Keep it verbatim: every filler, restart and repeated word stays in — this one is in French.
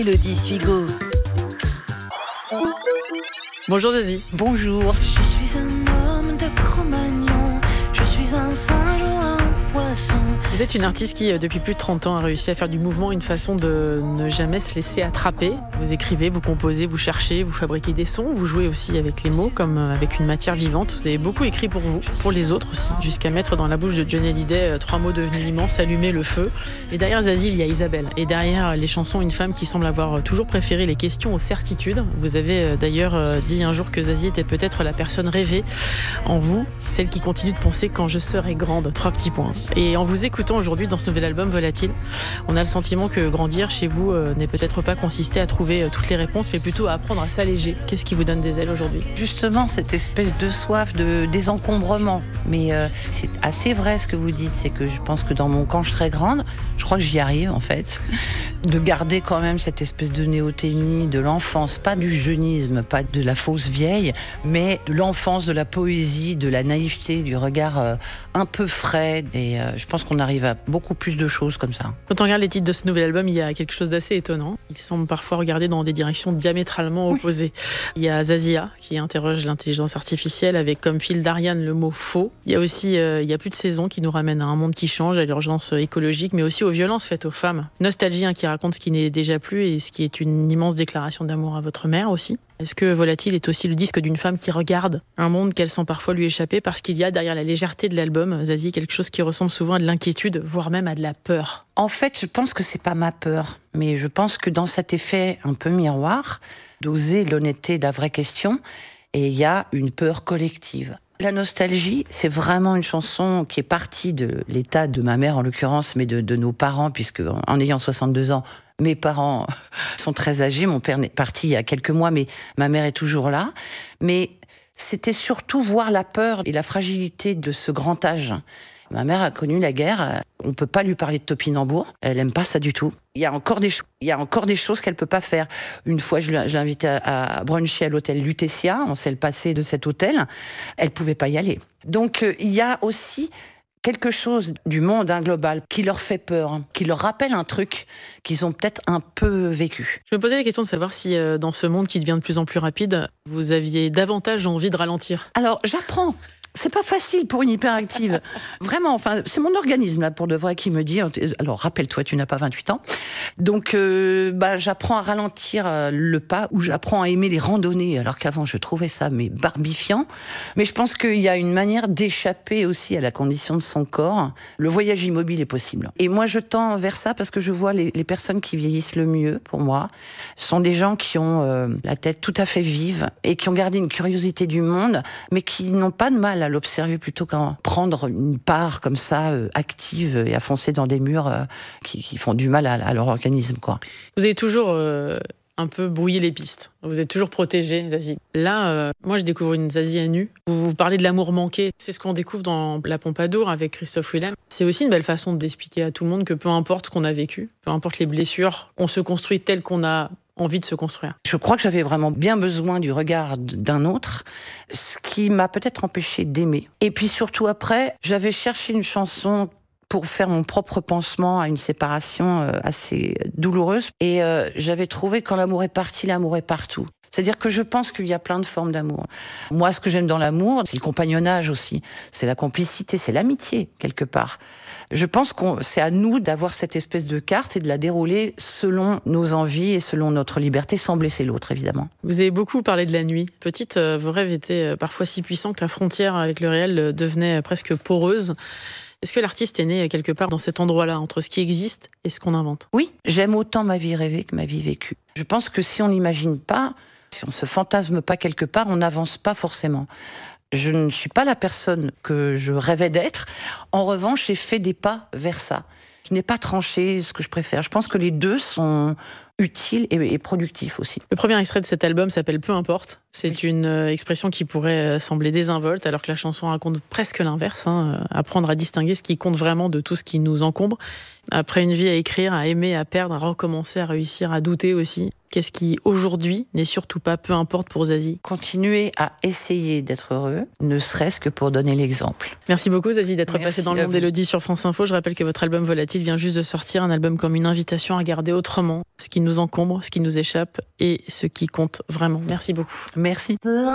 Élodie Suigo. Bonjour Zazie. Bonjour. Je suis un homme de Cro-Magnon, je suis un singe ou un poisson. Vous êtes une artiste qui, depuis plus de trente ans, a réussi à faire du mouvement une façon de ne jamais se laisser attraper. Vous écrivez, vous composez, vous cherchez, vous fabriquez des sons, vous jouez aussi avec les mots, comme avec une matière vivante. Vous avez beaucoup écrit pour vous, pour les autres aussi, jusqu'à mettre dans la bouche de Johnny Hallyday trois mots devenus immenses, allumer le feu. Et derrière Zazie, il y a Isabelle. Et derrière les chansons, une femme qui semble avoir toujours préféré les questions aux certitudes. Vous avez d'ailleurs dit un jour que Zazie était peut-être la personne rêvée en vous, celle qui continue de penser quand je serai grande. Trois petits points. Et en vous écoutant aujourd'hui dans ce nouvel album Volatile, on a le sentiment que grandir chez vous euh, n'est peut-être pas consisté à trouver euh, toutes les réponses, mais plutôt à apprendre à s'alléger. Qu'est-ce qui vous donne des ailes aujourd'hui ? Justement, cette espèce de soif de désencombrement. Mais euh, c'est assez vrai ce que vous dites, c'est que je pense que dans mon quand je serai grande, je crois que j'y arrive en fait, de garder quand même cette espèce de néoténie de l'enfance, pas du jeunisme, pas de la fausse vieille, mais de l'enfance, de la poésie, de la naïveté, du regard euh, un peu frais. Et euh, je pense qu'on arrive à beaucoup plus de choses comme ça. Quand on regarde les titres de ce nouvel album, il y a quelque chose d'assez étonnant. Ils semblent parfois regarder dans des directions diamétralement opposées. Oui. Il y a Zazia qui interroge l'intelligence artificielle avec comme fil d'Ariane le mot faux. Il y a aussi euh, il y a plus de saison qui nous ramène à un monde qui change, à l'urgence écologique, mais aussi aux violences faites aux femmes. Nostalgie hein, qui raconte ce qui n'est déjà plus et ce qui est une immense déclaration d'amour à votre mère aussi. Est-ce que Volatile est aussi le disque d'une femme qui regarde un monde qu'elle sent parfois lui échapper parce qu'il y a derrière la légèreté de l'album, Zazie, quelque chose qui ressemble souvent à de l'inquiétude, voire même à de la peur? En fait, je pense que c'est pas ma peur, mais je pense que dans cet effet un peu miroir, d'oser l'honnêteté de la vraie question, et il y a une peur collective. La nostalgie, c'est vraiment une chanson qui est partie de l'état de ma mère en l'occurrence, mais de, de nos parents, puisque en ayant soixante-deux ans, mes parents sont très âgés. Mon père est parti il y a quelques mois, mais ma mère est toujours là. Mais c'était surtout voir la peur et la fragilité de ce grand âge. Ma mère a connu la guerre. On ne peut pas lui parler de topinambour. Elle n'aime pas ça du tout. Il y a encore des, cho- il y a encore des choses qu'elle ne peut pas faire. Une fois, je l'ai invitée à, à bruncher à l'hôtel Lutetia. On sait le passé de cet hôtel. Elle ne pouvait pas y aller. Donc, euh, il y a aussi quelque chose du monde hein, global qui leur fait peur, hein, qui leur rappelle un truc qu'ils ont peut-être un peu vécu. Je me posais la question de savoir si euh, dans ce monde qui devient de plus en plus rapide, vous aviez davantage envie de ralentir. Alors, j'apprends. C'est pas facile pour une hyperactive. Vraiment, enfin, c'est mon organisme, là, pour de vrai, qui me dit... Alors, rappelle-toi, tu n'as pas vingt-huit ans. Donc, euh, bah, j'apprends à ralentir euh, le pas, ou j'apprends à aimer les randonnées, alors qu'avant, je trouvais ça, mais barbifiant. Mais je pense qu'il y a une manière d'échapper aussi à la condition de son corps. Le voyage immobile est possible. Et moi, je tends vers ça parce que je vois les, les personnes qui vieillissent le mieux, pour moi, sont des gens qui ont euh, la tête tout à fait vive et qui ont gardé une curiosité du monde, mais qui n'ont pas de mal à l'observer plutôt qu'à prendre une part comme ça euh, active et à foncer dans des murs euh, qui, qui font du mal à, à leur organisme, quoi. Vous avez toujours euh, un peu brouillé les pistes. Vous êtes toujours protégée, Zazie. Là, euh, moi, je découvre une Zazie à nu. Vous, vous parlez de l'amour manqué. C'est ce qu'on découvre dans La Pompadour avec Christophe Willem. C'est aussi une belle façon d'expliquer à tout le monde que peu importe ce qu'on a vécu, peu importe les blessures, on se construit tel qu'on a envie de se construire. Je crois que j'avais vraiment bien besoin du regard d'un autre, ce qui m'a peut-être empêché d'aimer. Et puis surtout après, j'avais cherché une chanson pour faire mon propre pansement à une séparation assez douloureuse. Et euh, j'avais trouvé quand l'amour est parti, l'amour est partout. C'est-à-dire que je pense qu'il y a plein de formes d'amour. Moi, ce que j'aime dans l'amour, c'est le compagnonnage aussi. C'est la complicité, c'est l'amitié, quelque part. Je pense que c'est à nous d'avoir cette espèce de carte et de la dérouler selon nos envies et selon notre liberté, sans blesser l'autre, évidemment. Vous avez beaucoup parlé de la nuit. Petite, euh, vos rêves étaient parfois si puissants que la frontière avec le réel devenait presque poreuse. Est-ce que l'artiste est né quelque part dans cet endroit-là, entre ce qui existe et ce qu'on invente ? Oui, j'aime autant ma vie rêvée que ma vie vécue. Je pense que si on n'imagine pas, si on se fantasme pas quelque part, on n'avance pas forcément. Je ne suis pas la personne que je rêvais d'être. En revanche, j'ai fait des pas vers ça. Je n'ai pas tranché ce que je préfère. Je pense que les deux sont utiles et, et productifs aussi. Le premier extrait de cet album s'appelle Peu importe. C'est oui. une euh, expression qui pourrait euh, sembler désinvolte, alors que la chanson raconte presque l'inverse. Hein, euh, apprendre à distinguer ce qui compte vraiment de tout ce qui nous encombre. Après une vie à écrire, à aimer, à perdre, à recommencer, à réussir, à douter aussi. Qu'est-ce qui, aujourd'hui, n'est surtout pas peu importe pour Zazie ? Continuer à essayer d'être heureux, ne serait-ce que pour donner l'exemple. Merci beaucoup, Zazie, d'être Merci passée dans le monde d'Élodie sur France Info. Je rappelle que votre album Volatile vient juste de sortir, un album comme une invitation à regarder autrement ce qui qui nous encombre, ce qui nous échappe et ce qui compte vraiment. Merci beaucoup. Merci.